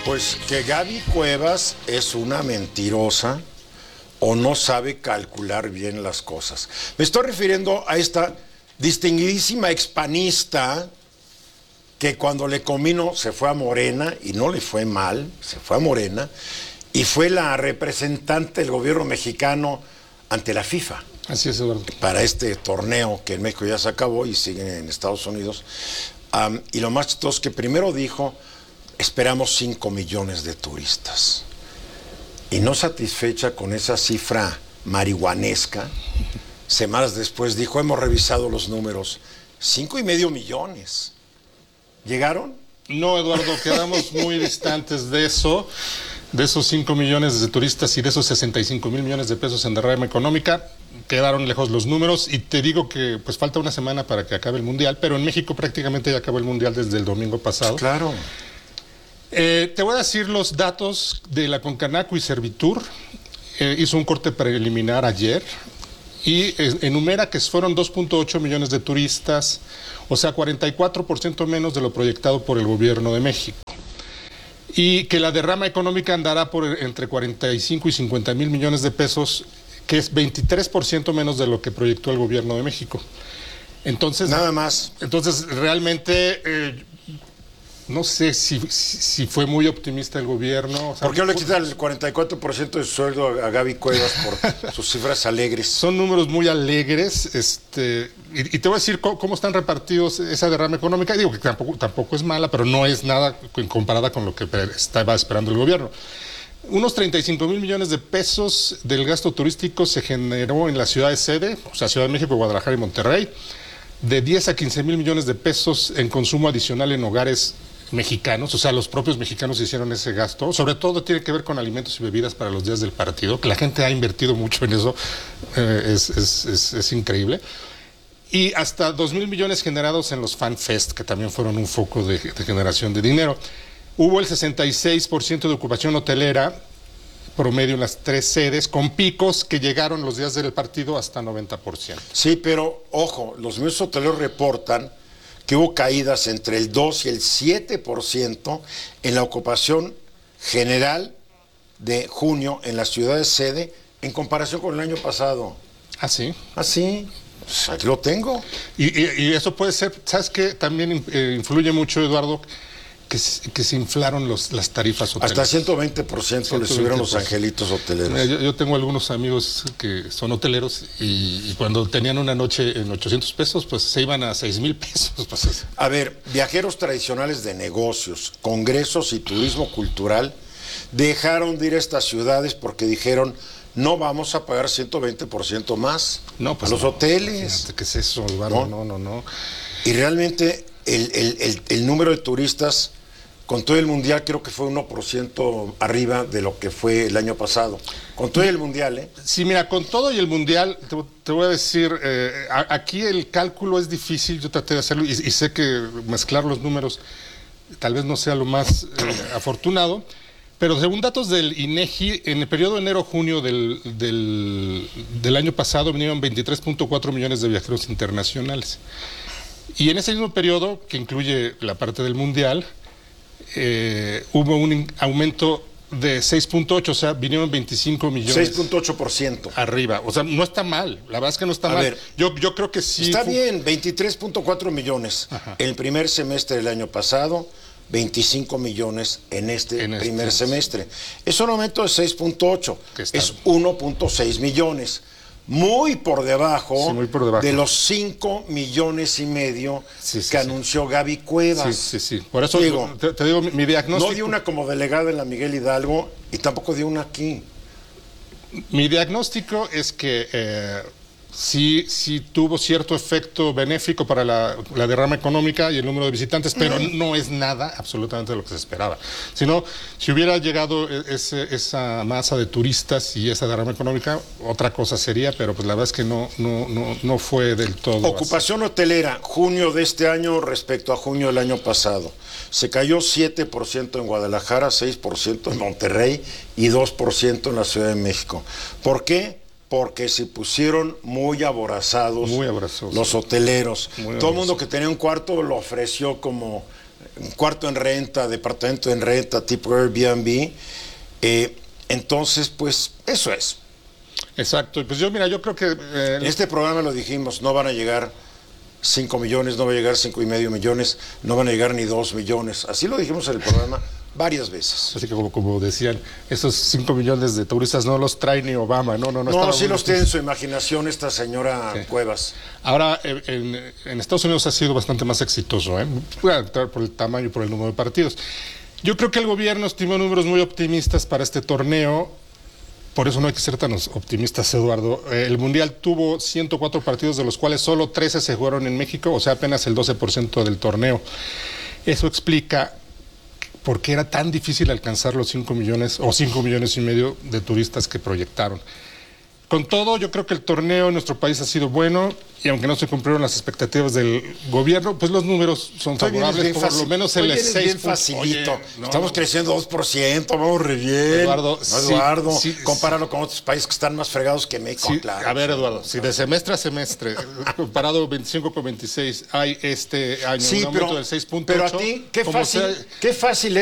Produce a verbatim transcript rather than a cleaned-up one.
Pues que Gaby Cuevas es una mentirosa o no sabe calcular bien las cosas. Me estoy refiriendo a esta distinguidísima expanista que cuando le convino se fue a Morena y no le fue mal, se fue a Morena y fue la representante del gobierno mexicano ante la FIFA. Así es, Eduardo. Para este torneo que en México ya se acabó y sigue en Estados Unidos. Um, y lo más chistoso es que primero dijo, esperamos cinco millones de turistas. Y no satisfecha con esa cifra marihuanesca, semanas después dijo, hemos revisado los números, cinco y medio millones. ¿Llegaron? No, Eduardo, quedamos muy distantes de eso, de esos cinco millones de turistas y de esos sesenta y cinco mil millones de pesos en derrama económica. Quedaron lejos los números y te digo que pues falta una semana para que acabe el Mundial, pero en México prácticamente ya acabó el Mundial desde el domingo pasado. Claro. Eh, te voy a decir los datos de la Concanaco y Servitur. Eh, hizo un corte preliminar ayer y eh, enumera que fueron dos punto ocho millones de turistas, o sea, cuarenta y cuatro por ciento menos de lo proyectado por el gobierno de México. Y que la derrama económica andará por entre cuarenta y cinco y cincuenta mil millones de pesos, que es veintitrés por ciento menos de lo que proyectó el gobierno de México. Entonces, nada más. Entonces, realmente, eh, no sé si, si, si fue muy optimista el gobierno. O sea, ¿por qué no le quitan el cuarenta y cuatro por ciento de su sueldo a Gaby Cuevas por sus cifras alegres? Son números muy alegres, este, y, y te voy a decir cómo, cómo están repartidos esa derrama económica. Digo que tampoco, tampoco es mala, pero no es nada comparada con lo que estaba esperando el gobierno. Unos treinta y cinco mil millones de pesos del gasto turístico se generó en la ciudad de sede, o sea, Ciudad de México, Guadalajara y Monterrey, de diez a quince mil millones de pesos en consumo adicional en hogares mexicanos, o sea, los propios mexicanos hicieron ese gasto, sobre todo tiene que ver con alimentos y bebidas para los días del partido, que la gente ha invertido mucho en eso, eh, es, es, es, es increíble. Y hasta dos mil millones generados en los Fan Fest, que también fueron un foco de, de generación de dinero. Hubo el sesenta y seis por ciento de ocupación hotelera promedio en las tres sedes, con picos que llegaron los días del partido hasta noventa por ciento. Sí, pero ojo, los medios hoteleros reportan que hubo caídas entre el dos y el siete por ciento en la ocupación general de junio en las ciudades sede en comparación con el año pasado. ¿Ah, sí? ¿Ah, sí? Pues aquí lo tengo. Y, y, y eso puede ser, ¿sabes qué? También eh, influye mucho, Eduardo, que, que se inflaron los, las tarifas hoteleras. Hasta ciento veinte por ciento le subieron los angelitos hoteleros. Mira, yo, yo tengo algunos amigos que son hoteleros y, y cuando tenían una noche en ochocientos pesos, pues se iban a seis mil pesos. Pues. A ver, viajeros tradicionales de negocios, congresos y turismo cultural dejaron de ir a estas ciudades porque dijeron, no vamos a pagar ciento veinte por ciento más no, pues a los no, hoteles. ¿Qué es eso, Eduardo? No, no, no. no. Y realmente el, el, el, el número de turistas con todo el Mundial creo que fue uno por ciento arriba de lo que fue el año pasado. Con todo el Mundial, ¿eh? Sí, mira, con todo y el Mundial, te, te voy a decir, eh, a, aquí el cálculo es difícil, yo traté de hacerlo y, y sé que mezclar los números tal vez no sea lo más eh, afortunado, pero según datos del INEGI, en el periodo enero-junio del, del, del año pasado vinieron veintitrés punto cuatro millones de viajeros internacionales. Y en ese mismo periodo, que incluye la parte del Mundial, Eh, hubo un aumento de seis punto ocho, o sea, vinieron veinticinco millones. seis punto ocho por ciento. Arriba, o sea, no está mal, la verdad es que no está A mal. Ver, yo, yo creo que sí. Está fue... bien, veintitrés punto cuatro millones. Ajá. El primer semestre del año pasado, veinticinco millones en este en primer este... semestre. Es un aumento de seis punto ocho, es uno punto seis millones. Muy por, debajo sí, muy por debajo de los cinco millones y medio sí, sí, que sí. anunció Gaby Cuevas. Sí, sí, sí. Por eso digo, te, te digo mi, mi diagnóstico. No dio una como delegada en la Miguel Hidalgo y tampoco dio una aquí. Mi diagnóstico es que eh, sí, sí tuvo cierto efecto benéfico para la, la derrama económica y el número de visitantes, pero mm. no es nada absolutamente de lo que se esperaba. Sino, si hubiera llegado ese, esa masa de turistas y esa derrama económica, otra cosa sería, pero pues la verdad es que no, no, no, no fue del todo. Ocupación así. Hotelera, junio de este año respecto a junio del año pasado. Se cayó siete por ciento en Guadalajara, seis por ciento en Monterrey y dos por ciento en la Ciudad de México. ¿Por qué? Porque se pusieron muy aborazados, muy aborazados los hoteleros. Muy Todo aborazados. el mundo que tenía un cuarto lo ofreció como cuarto en renta, departamento en renta, tipo Airbnb. Eh, entonces, pues, eso es. Exacto. Pues yo, mira, yo creo que... Eh, en este programa lo dijimos, no van a llegar cinco millones, no va a llegar cinco y medio millones, no van a llegar ni dos millones. Así lo dijimos en el programa varias veces. Así que como, como decían, esos cinco millones de turistas no los trae ni Obama, no, no, no. No, sí los tiene en su imaginación esta señora sí. Cuevas. Ahora, en, en Estados Unidos ha sido bastante más exitoso, ¿eh? Voy a entrar por el tamaño y por el número de partidos. Yo creo que el gobierno estimó números muy optimistas para este torneo. Por eso no hay que ser tan optimistas, Eduardo. El Mundial tuvo ciento cuatro partidos, de los cuales solo trece se jugaron en México, o sea, apenas el doce por ciento del torneo. Eso explica por qué era tan difícil alcanzar los cinco millones o cinco millones y medio de turistas que proyectaron. Con todo, yo creo que el torneo en nuestro país ha sido bueno, y aunque no se cumplieron las expectativas del gobierno, pues los números son favorables, por lo menos el seis bien facilito. Oye, no, Estamos no. creciendo dos por ciento, vamos re bien. Eduardo, no, Eduardo sí, sí, compáralo sí. con otros países que están más fregados que México, sí, claro. A ver, Eduardo, si de semestre a semestre, comparado veinticinco con veintiséis, hay este año sí, un aumento pero, del seis punto ocho. Pero a ti, qué fácil, sea, qué fácil es